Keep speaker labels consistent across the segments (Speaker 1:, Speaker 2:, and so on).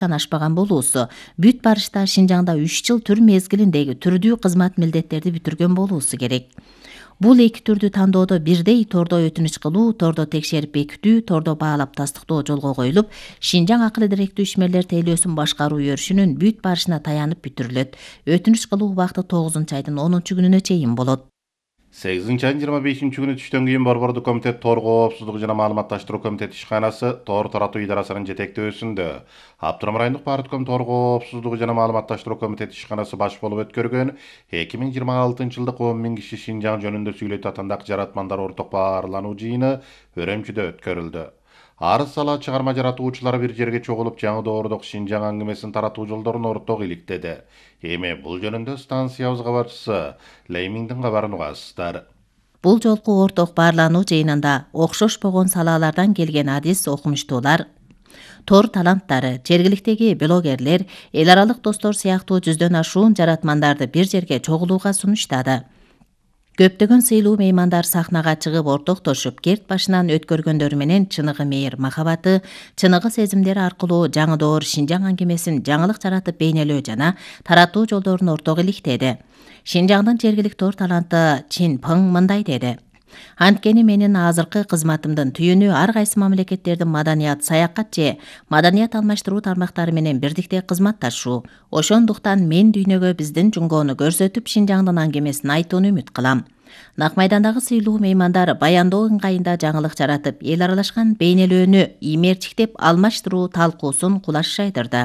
Speaker 1: ашпаган болуусу, бүт барышта Шинжаңда 3 жыл түр мезгилиндеги түрдүү кызмат милдеттерди бүтүргөн болуусу керек. Бул эки түрдү тандоодо бирдей тордо өтүнүч кылуу, тордо текшерип бекитүү, тордо баалап тастыктоо жолго коюлуп, Шинжаң акылы даректүү ишмерлер тейлөөсүн башкаруу өрүшүнүн бүт барышына таянып бүтүрүлөт. Өтүнүч кылуу убакыты 9-айдын 10-күнүнө чейин болот.
Speaker 2: 8-айдын 25-күнү түштөн кийин Борбордук комитет Тор коопсуздугу жана маалыматташтыруу комитети ишканасы Тор таратуу идарасынын жетектөөсүндө Аптырам райондук партком Тор коопсуздугу жана маалыматташтыруу комитети ишканасы баш болуп өткөргөн 2026-жылдык 10 000 киши Шинжаң жөнүндө сүйлөйт атындагы жаратмандар орток баарлануу жыйыны Өрөмчүдө өткөрүлдү. Арыз сала чыгарма жаратуучулар бир жерге чогулуп жаңы доордук Шинжаң аңгемесин таратуу жолдорун орток иликтеди. Эми бул жөнүндө станциябыз кабарчысы Леймиңдин кабарын угасыздар.
Speaker 1: Бул жолку орток баарлануу жыйынында окшош болгон салаалардан келген адис окумуштуулар, тор таланттары, жергиликтеги блогерлер, эл аралык достор сыяктуу жүздөн ашуун жаратмандарды бир жерге чогулууга сунуштады. Көптөгөн сыйлуу меймандар сахнага чыгып ортоктошуп, керт башынан өткөргөндөрү менен чыныгы мейир махабаты, чыныгы сезимдери аркылуу жаңы доор Шинжаң аңгемесин жаңылык жаратып бейнелөө жана таратуу жолдорун орток иликтеди. Шинжаңдын жергиликтүү тор таланты Чин Пың мындай деди: Анткени менин азыркы кызматымдын түйүнү ар кайсы мамлекеттердин маданият, саякат же маданият алмаштыруу тармактары менен бирдикте кызматташуу. Ошондуктан мен дүйнөгө биздин жуңгоону көрсөтүп, Шинжаңдын аңгемесин айтууну үмүт кылам. Нак майдандагы сыйлуу меймандар баяндоо ыңгайында жаңылык жаратып, эл аралашкан бейнелөөнү иймерчиктеп алмаштыруу талкуусун кулаш жайдырды.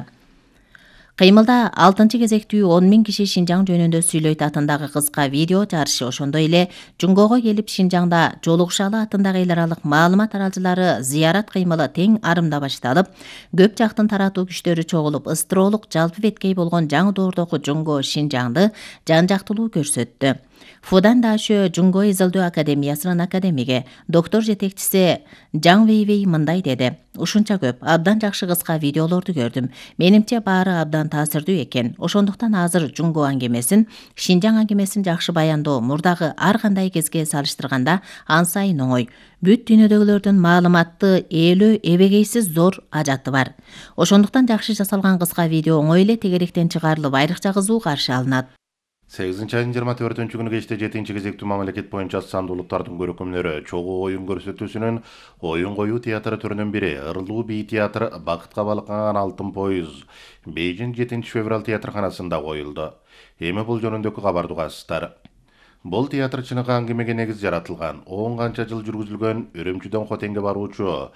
Speaker 1: Кыймылда 6-кезектүү 10 000 киши Шинжаң жөнүндө сүйлөйт атындагы кыска видео жарышы, ошондой эле жуңгоого келип Шинжаңда жолугушалы атындагы эл аралык маалымат аралчылары зыярат кыймылы тең арымда башталып, көп жактын таратуу күчтөрү чогулуп, ыстыроолук жалпы беткей болгон жаңы доордогу жуңгоо Шинжаңды жан жактылуу көрсөттү. Фудан Дашө Жуңго изилдөө академиясынын академиги, доктор жетекчиси Жаң Вейвей мындай деди: Ушунча көп, абдан жакшы кыска видеолорду көрдүм. Менимче баары абдан таасирдүү экен. Ошондуктан азыр Жуңго аңгемесин, Шинжаң аңгемесин жакшы баяндоо мурдагы ар кандай кезге салыштырганда ан сайын оңой. Бүт дүйнөдөгүлөрдүн маалыматты ээлөө эбегейсиз зор ажаты бар. Ошондуктан жакшы жасалган кыска видео оңой эле тегеректен чыгарылып, айрыкча кызуу каршы алынат.
Speaker 2: 8-айдын 24-күнү кечте 7-кезектүү мамлекет боюнча санды улуттардын көркөмдөрү чогуу оюн көрсөтүүсүнүн оюн коюу театры түрүнүн бири Ырылуу бий театры Бакытка балкыган алтын поюз Бейжин 7-февраль театрканасында коюлду. Эми бул жөнүндөгү кабарды угасыздар. Бул театр чыныгы аңгемеге негиз жаратылган, 10 канча жыл жүргүзүлгөн Өрөмчүдөн Хотенге баруучу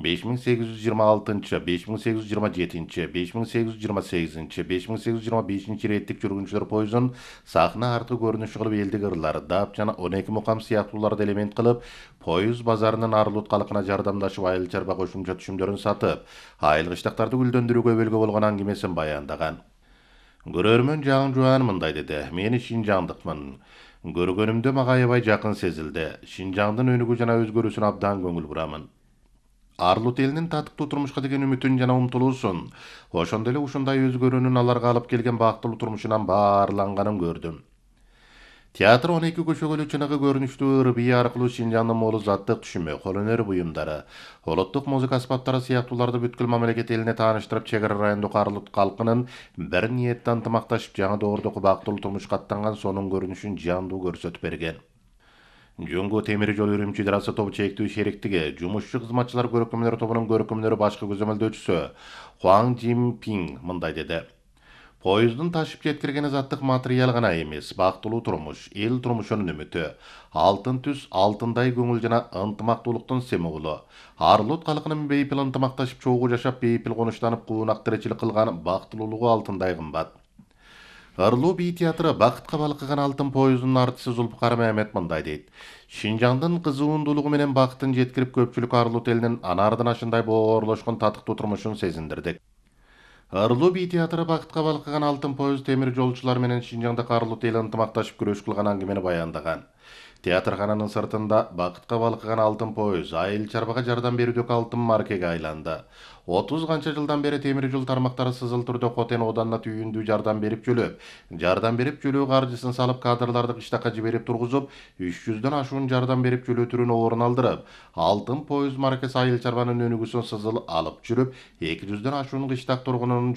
Speaker 2: 5826, 5827, 5828, 5825 реттик жүргүнчүлөр поездун сахна аркы көрүнүшү кылып элдик ырлар, дап жана 12 мукам сыяктууларды элемент кылып, поезд базарынын Арлут калкына жардамдашып айыл чарба кошумча түшүмдөрүн сатып, айылгычтактарды гүлдөндүрүүгө өбөлгө болгон аңгемесин баяндаган. Көрөрмөн Жаң Жуан мындай деди: Мени Шинжаңдыкмын. Көргөнүмдө мага аябай жакын сезилди. Шинжаңдын өнүгүү жана өзгөрүүсүнө абдан көңүл бурамын. Арлут элинин татыктуу турмушка деген үмүтүн жана умтулуусун, ошондой эле ушундай өзгөрүүнүн аларга алып келген бактылуу турмушунан баарланганын көрдүм. Театр 12 көчөгөлүү чыныгы көрүнүштүү ыр бий аркылуу Шинжаңдын молу заттык түшүмү, кол өнөрү буюмдары, олоттук музыка аспаптары сыяктууларды бүткүл мамлекет элине тааныштырып, чек ара райондук Арлут калкынын бир ниетте ынтымакташып жаңы доордогу бактылуу турмушка аттанган сонун көрүнүшүн жандуу көрсөтүп берген. Жуңго темир жол Өрөмчү идарасы тобу чектүү шериктиги жумушчу кызматчылар көркөмдөр тобунун көркөмдөрү башкы көзөмөлдөөчүсү Хуаң Жин Пинг мындай деди: Поездун ташып жеткирген заттык материал гана эмес, бактылуу турмуш, эл турмушунун үмүтү, алтын түс, алтындай көңүл жана ынтымактуулуктун символу. Арлут калкынын бейпил ынтымакташып чогуу жашап, бейпил конуштанып, куунак тиричилик кылган бактылуулугу алтындай кымбат. Ырылуу бий театры Бакытка балкыган алтын поездунун артисти Зулпукар Мehmet мындай дейт: Шинжаңдын кызуундуулугу менен бактын жеткирип, көпчүлүк Арлут элинин анардын ашындай боорлошкон татыктуу турмушун сезиндирдик. Ырылуу бий театры Бакытка балкыган алтын поезд темир жолчулар менен Шинжаңдагы Арлут эли ынтымакташып күрөш кылган аңгемени баяндаган. Театрхананын сыртында бакытка балкыган алтын поезд айыл чарбага жардам берүүдөгү алтын маркеге айланды. 30 канча жылдан бери темир жол тармактары сызыл түрдө Хотен оданына түйүндүү жардам берип жөлөп, каржысын салып кадрларды кыштакка жиберип тургузуп, 300дөн ашуун жардам берип жөлөө түрүн орун алдырып, алтын поезд маркасы айыл чарбанын өнүгүүсүн сызыл алып жүрүп, 200дөн ашуун кыштак тургунунун